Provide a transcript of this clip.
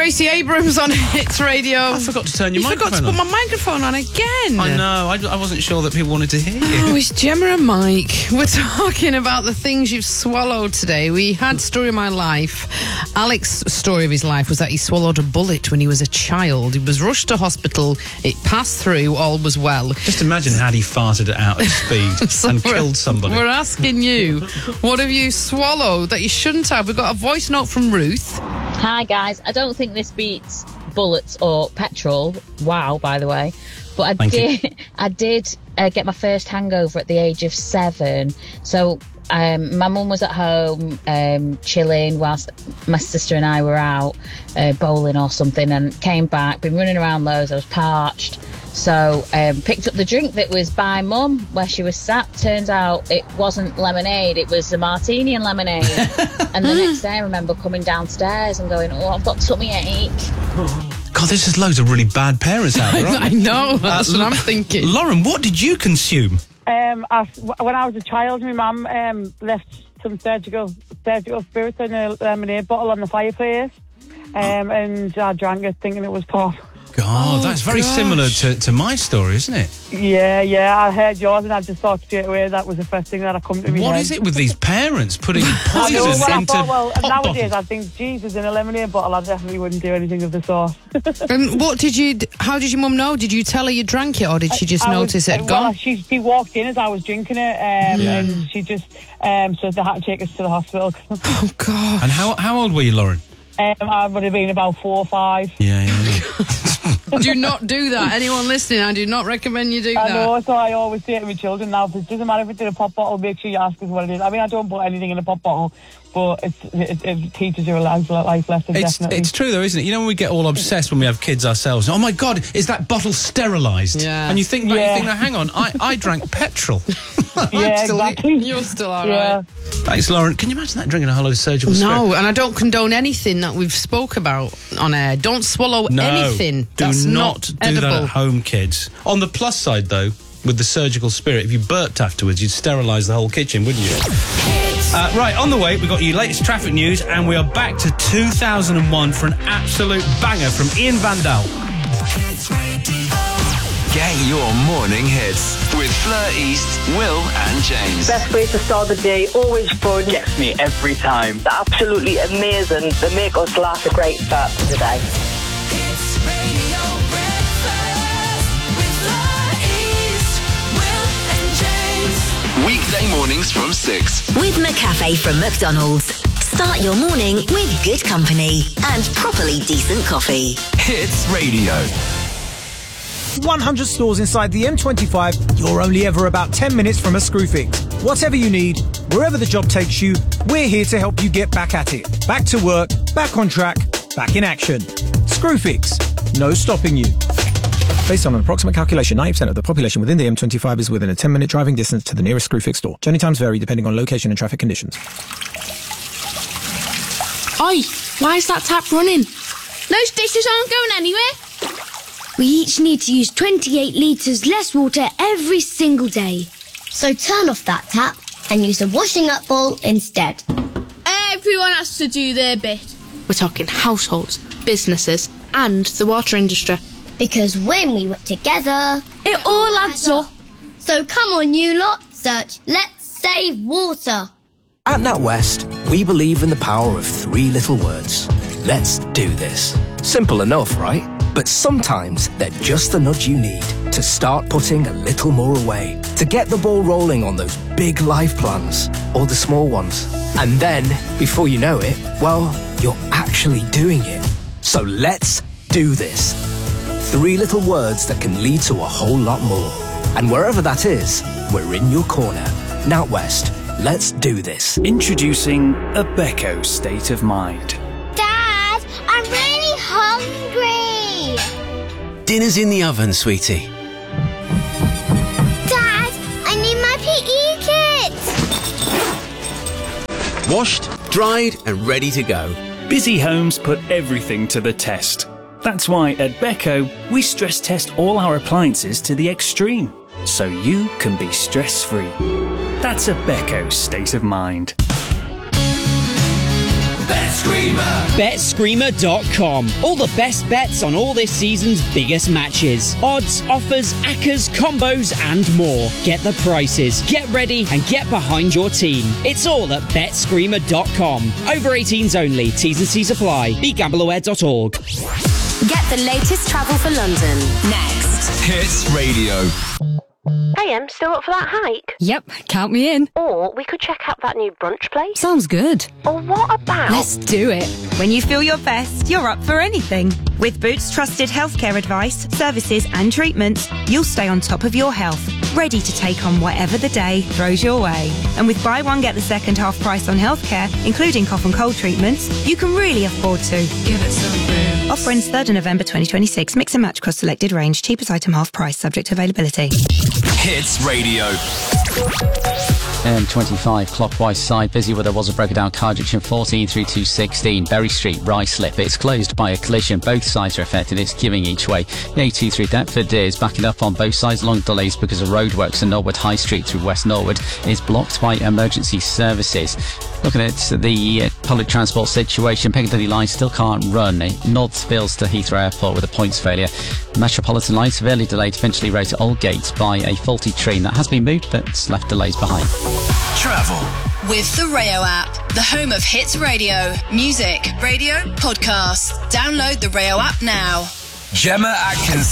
Stacey Abrams on Hits Radio. I forgot to turn your microphone on. You forgot to put my microphone on again. I know. I wasn't sure that people wanted to hear you. Oh, it's Gemma and Mike. We're talking about the things you've swallowed today. We had Story of My Life. Alex's story of his life was that he swallowed a bullet when he was a child. He was rushed to hospital. It passed through. All was well. Just imagine had he farted it out at speed and killed somebody. We're asking you, what have you swallowed that you shouldn't have? We've got a voice note from Ruth. Hi guys, I don't think this beats bullets or petrol. Wow, by the way. But I did get my first hangover at the age of 7. So my mum was at home chilling whilst my sister and I were out bowling or something, and came back, been running around loads. I was parched. So picked up the drink that was by Mum where she was sat. Turns out it wasn't lemonade, it was a martini and lemonade. And the next day I remember coming downstairs and going, oh, I've got tummy ache. God, there's just loads of really bad parents out there, aren't I know, that's what I'm thinking. Lauren, what did you consume? When I was a child, my mum left some surgical spirits in a lemonade bottle on the fireplace, and I drank it thinking it was pop. God, that's very similar to my story, isn't it? Yeah, I heard yours and I just thought straight away that was the first thing that I come to me. What is it with these parents putting poison into well, pop nowadays bottles? I think, Jesus, in a lemonade bottle I definitely wouldn't do anything of the sort. And how did your mum know? Did you tell her you drank it, or did she just notice it had gone? She walked in as I was drinking it, and she just so they had to take us to the hospital. Oh, God. And how old were you, Lauren? I would have been about 4 or 5. Yeah. Do not do that. Anyone listening, I do not recommend you do that. I know, so I always say to my children now, it doesn't matter if it's in a pop bottle, make sure you ask us what it is. I mean, I don't put anything in a pop bottle, but it teaches you a life lesson, definitely. It's true, though, isn't it? You know when we get all obsessed when we have kids ourselves? Oh, my God, is that bottle sterilised? Yeah. And you think, now, hang on, I drank petrol. Yeah, exactly. You're still all right. Thanks, Lauren. Can you imagine that, drinking a hollow surgical spirit? No, and I don't condone anything that we've spoke about on air. Don't swallow anything. That's not do edible. that at home, kids. On the plus side, though, with the surgical spirit, if you burped afterwards, you'd sterilise the whole kitchen, wouldn't you? Right, on the way, we've got your latest traffic news, and we are back to 2001 for an absolute banger from Ian Van Dahl. Get your morning hits with Fleur East, Will and James. Best way to start the day, always fun. Gets me every time. They're absolutely amazing. They make us laugh. A great start to the day. It's Radio Breakfast with Fleur East, Will and James. Weekday mornings from 6. With McCafe from McDonald's. Start your morning with good company and properly decent coffee. Hits Radio. 100 stores inside the M25, you're only ever about 10 minutes from a Screwfix. Whatever you need, wherever the job takes you, we're here to help you get back at it. Back to work, back on track, back in action. Screwfix, no stopping you. Based on an approximate calculation, 90% of the population within the M25 is within a 10-minute driving distance to the nearest Screwfix store. Journey times vary depending on location and traffic conditions. Oi, why is that tap running? Those dishes aren't going anywhere. We each need to use 28 litres less water every single day. So turn off that tap and use a washing up bowl instead. Everyone has to do their bit. We're talking households, businesses and the water industry. Because when we work together, it all adds up. So come on you lot, search Let's Save Water. At NatWest, we believe in the power of 3 little words. Let's do this. Simple enough, right? But sometimes they're just the nudge you need to start putting a little more away, to get the ball rolling on those big life plans or the small ones. And then, before you know it, well, you're actually doing it. So let's do this. 3 little words that can lead to a whole lot more. And wherever that is, we're in your corner. NatWest, let's do this. Introducing a Becco State of Mind. Dad, I'm really hungry. Dinner's in the oven, sweetie. Dad, I need my PE kit. Washed, dried and ready to go. Busy homes put everything to the test. That's why at Becco, we stress test all our appliances to the extreme, so you can be stress-free. That's a Becco State of Mind. BetScreamer.com. All the best bets on all this season's biggest matches. Odds, offers, accas, combos and more. Get the prices, get ready and get behind your team. It's all at BetScreamer.com. Over 18s only. T's and C's apply. BeGambleAware.org. Get the latest travel for London next. Hits Radio. Hey, still up for that hike? Yep, count me in. Or we could check out that new brunch place. Sounds good. Or what about... Let's do it. When you feel your best, you're up for anything. With Boots trusted healthcare advice, services and treatments, you'll stay on top of your health, ready to take on whatever the day throws your way. And with buy one get the second half price on healthcare, including cough and cold treatments, you can really afford to. Give it some Boots. Offer ends 3rd of November 2026. Mix and match across selected range. Cheapest item half price, subject to availability. Hits Radio. M25 clockwise side busy where there was a broken down car junction 14 through to 16 Berry Street right slip. It's closed by a collision. Both sides are affected. It's queuing each way. The A2 through Deptford is backing up on both sides. Long delays because of roadworks, and Norwood High Street through West Norwood is blocked by emergency services. Looking at the public transport situation, Piccadilly line still can't run. North spills to Heathrow Airport with a points failure. Metropolitan line severely delayed to Finchley Road to Aldgate by a faulty train that has been moved but's left delays behind. Travel. With the Rayo app, the home of hits radio, music, radio, podcasts. Download the Rayo app now. Gemma Atkins.